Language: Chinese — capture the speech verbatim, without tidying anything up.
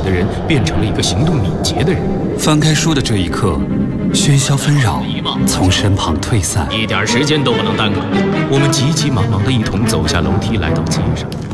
的人变成了一个行动敏捷的人。 翻开书的这一刻，喧嚣纷扰从身旁退散， 一点时间都不能耽搁。我们急急忙忙地一同走下楼梯，来到街上。